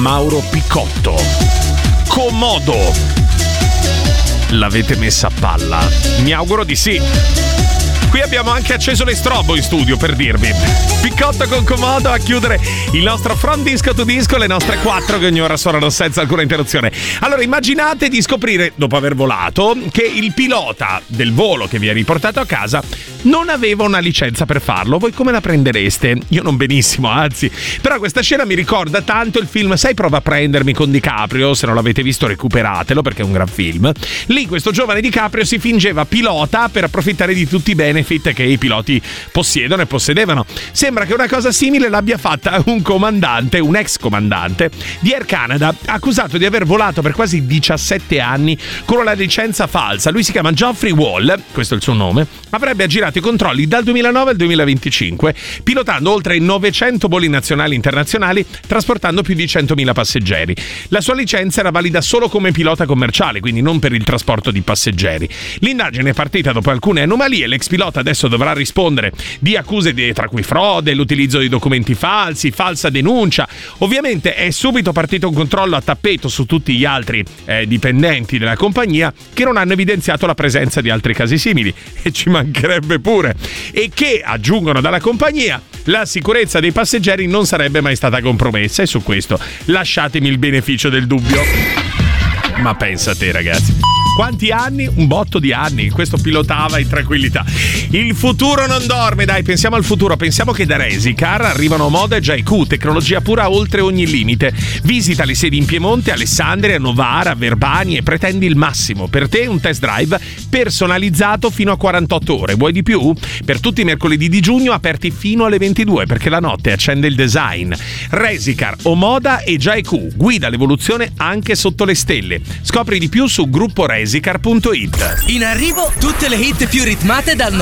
Mauro Picotto. Comodo. L'avete messa a palla? Mi auguro di sì. Qui abbiamo anche acceso le strobo in studio, per dirvi. Picotto con Comodo a chiudere il nostro From Disco to Disco, le nostre 4 che ogni ora suonano senza alcuna interruzione. Allora immaginate di scoprire, dopo aver volato, che il pilota del volo che vi ha riportato a casa non aveva una licenza per farlo. Voi come la prendereste? Io non benissimo, anzi. Però questa scena mi ricorda tanto il film Sai prova a prendermi con DiCaprio. Se non l'avete visto recuperatelo perché è un gran film. Lì questo giovane DiCaprio si fingeva pilota per approfittare di tutti i benefit che i piloti possiedono e possedevano. Sembra che una cosa simile l'abbia fatta un comandante, un ex comandante di Air Canada, accusato di aver volato per quasi 17 anni con una licenza falsa. Lui si chiama Geoffrey Wall, questo è il suo nome. Avrebbe aggirato i controlli dal 2009 al 2025, pilotando oltre 900 voli nazionali e internazionali, trasportando più di 100.000 passeggeri. La sua licenza era valida solo come pilota commerciale, quindi non per il trasporto di passeggeri. L'indagine è partita dopo alcune anomalie. L'ex pilota adesso dovrà rispondere di accuse tra cui frode, l'utilizzo di documenti falsi, falsa denuncia. Ovviamente è subito partito un controllo a tappeto su tutti gli altri dipendenti della compagnia che non hanno evidenziato la presenza di altri casi simili, e ci mancherebbe pure, e che aggiungono dalla compagnia la sicurezza dei passeggeri non sarebbe mai stata compromessa, e su questo lasciatemi il beneficio del dubbio. Ma pensa te, ragazzi, quanti anni? Un botto di anni. Questo pilotava in tranquillità. Il futuro non dorme, dai, pensiamo al futuro. Pensiamo che da Resicar arrivano Moda e JQ, tecnologia pura oltre ogni limite. Visita le sedi in Piemonte, Alessandria, Novara, Verbani e pretendi il massimo. Per te un test drive personalizzato fino a 48 ore. Vuoi di più? Per tutti i mercoledì di giugno aperti fino alle 22, perché la notte accende il design. Resicar, Omoda e JQ. Guida l'evoluzione anche sotto le stelle. Scopri di più su grupporesicar.it. In arrivo tutte le hit più ritmate dal